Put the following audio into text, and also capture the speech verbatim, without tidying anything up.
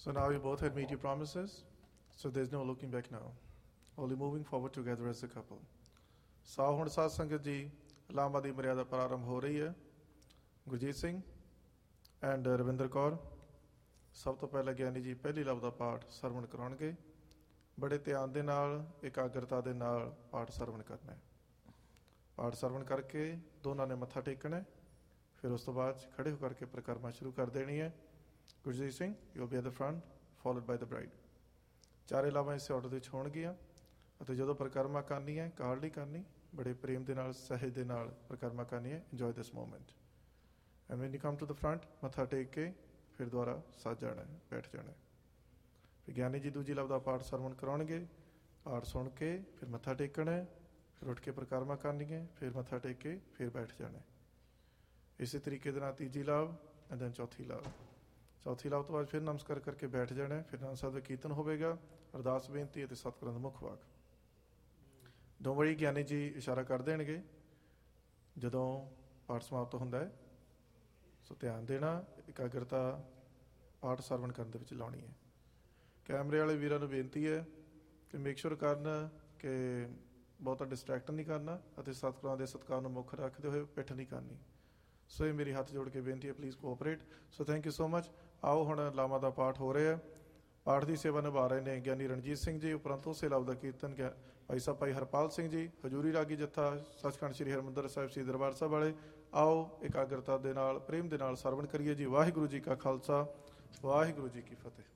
So now you both had made your promises, so there's no looking back now. Only moving forward together as a couple. ਸੋ ਹੁਣ ਸਾਧ ਸੰਗਤ ਜੀ ਲਾਮਾ ਦੀ ਮਰਿਆਦਾ ਪ੍ਰਾਰੰਭ ਹੋ ਰਹੀ ਹੈ। ਗੁਰਜੀਤ ਸਿੰਘ ਐਂਡ ਰਵਿੰਦਰ ਕੌਰ ਸਭ ਤੋਂ ਪਹਿਲਾਂ ਗਿਆਨੀ ਜੀ ਪਹਿਲੀ ਲਫ਼ਜ਼ ਦਾ ਪਾਠ ਸਰਵਣ ਕਰਾਉਣਗੇ। ਬੜੇ ਧਿਆਨ ਦੇ ਨਾਲ ਇਕਾਗਰਤਾ ਦੇ ਨਾਲ ਪਾਠ ਸਰਵਣ ਕਰਨਾ ਹੈ। ਪਾਠ ਸਰਵਣ ਕਰਕੇ ਦੋਨਾਂ ਨੇ ਮੱਥਾ ਟੇਕਣਾ, ਫਿਰ ਉਸ ਤੋਂ ਬਾਅਦ ਖੜੇ ਹੋ ਕਰਕੇ ਪਰਿਕਰਮਾ ਸ਼ੁਰੂ ਕਰ ਦੇਣੀ ਹੈ। Gurjeet Singh you be at the front followed by the bride. ਚਾਰੇ ਲਾਵਾਂ ਇਸੇ ਆਰਡਰ ਦੇ ਵਿੱਚ ਹੋਣਗੀਆਂ ਅਤੇ ਜਦੋਂ ਪਰਿਕਰਮਾ ਕਰਨੀ ਹੈ ਕਾਹਲ ਨਹੀਂ ਕਰਨੀ, ਬੜੇ ਪ੍ਰੇਮ ਦੇ ਨਾਲ ਸਹਿਜ ਦੇ ਨਾਲ ਪਰਿਕਰਮਾ ਕਰਨੀ ਹੈ। Enjoy this moment and when you come to the front ਮੱਥਾ ਟੇਕ ਕੇ ਫਿਰ ਦੁਬਾਰਾ ਸੱਜ ਜਾਣਾ, ਬੈਠ ਜਾਣਾ। ਫਿਰ ਗਿਆਨੀ ਜੀ ਦੂਜੀ ਲਫ਼ਜ਼ ਦਾ ਪਾਠ ਸਰਵਣ ਕਰਾਉਣਗੇ। ਪਾਠ ਸੁਣ ਕੇ ਫਿਰ ਮੱਥਾ ਟੇਕਣਾ, ਫਿਰ ਉੱਠ ਕੇ ਪਰਿਕਰਮਾ ਕਰਨੀ ਹੈ, ਫਿਰ ਮੱਥਾ ਟੇਕ ਕੇ ਫਿਰ ਬੈਠ ਜਾਣਾ। ਇਸੇ ਤਰੀਕੇ ਦੇ ਨਾਲ ਤੀਜੀ ਲਾਭ ਐਂਡ ਦੈਨ ਚੌਥੀ ਲਾਭ। ਚੌਥੀ ਲਾਭ ਤੋਂ ਬਾਅਦ ਫਿਰ ਨਮਸਕਾਰ ਕਰਕੇ ਬੈਠ ਜਾਣਾ। ਫਿਰ ਨਾਮ ਸਾਹਿਬ ਦਾ ਕੀਰਤਨ ਹੋਵੇਗਾ, ਅਰਦਾਸ ਬੇਨਤੀ ਅਤੇ ਸਤਿਗੁਰਾਂ ਦਾ ਮੁੱਖ ਵਾਕ। ਦੋ ਵਾਰੀ ਗਿਆਨੀ ਜੀ ਇਸ਼ਾਰਾ ਕਰ ਦੇਣਗੇ ਜਦੋਂ ਪਾਠ ਸਮਾਪਤ ਹੁੰਦਾ ਹੈ। ਸੋ ਧਿਆਨ ਦੇਣਾ, ਇਕਾਗਰਤਾ ਪਾਠ ਸਰਵਣ ਕਰਨ ਦੇ ਵਿੱਚ ਲਾਉਣੀ ਹੈ। ਕੈਮਰੇ ਵਾਲੇ ਵੀਰਾਂ ਨੂੰ ਬੇਨਤੀ ਹੈ ਕਿ ਮੇਕ ਸ਼ੋਰ ਕਰਨ ਕਿ ਬਹੁਤਾ ਡਿਸਟਰੈਕਟ ਨਹੀਂ ਕਰਨਾ ਅਤੇ ਸਤਿਗੁਰਾਂ ਦੇ ਸਤਿਕਾਰ ਨੂੰ ਮੁੱਖ ਰੱਖਦੇ ਹੋਏ ਪਿੱਠ ਨਹੀਂ ਕਰਨੀ। ਸੋ ਇਹ ਮੇਰੀ ਹੱਥ ਜੋੜ ਕੇ ਬੇਨਤੀ ਹੈ, please cooperate. So thank you so much. ਆਓ ਹੁਣ ਲਾਵਾਂ ਦਾ ਪਾਠ ਹੋ ਰਿਹਾ। ਪਾਠ ਦੀ ਸੇਵਾ ਨਿਭਾ ਰਹੇ ਨੇ ਗਿਆਨੀ ਰਣਜੀਤ ਸਿੰਘ ਜੀ, ਉਪਰੰਤ ਉਸੇ ਲਾਭ ਦਾ ਕੀਰਤਨ ਭਾਈ ਸਾਹਿਬ ਭਾਈ ਹਰਪਾਲ ਸਿੰਘ ਜੀ, ਹਜ਼ੂਰੀ ਰਾਗੀ ਜੱਥਾ ਸੱਚਖੰਡ ਸ੍ਰੀ ਹਰਿਮੰਦਰ ਸਾਹਿਬ ਸ੍ਰੀ ਦਰਬਾਰ ਸਾਹਿਬ ਵਾਲੇ। ਆਓ ਇਕਾਗਰਤਾ ਦੇ ਨਾਲ ਪ੍ਰੇਮ ਦੇ ਨਾਲ ਸਰਵਣ ਕਰੀਏ ਜੀ। ਵਾਹਿਗੁਰੂ ਜੀ ਕਾ ਖਾਲਸਾ, ਵਾਹਿਗੁਰੂ ਜੀ ਕੀ ਫਤਿਹ।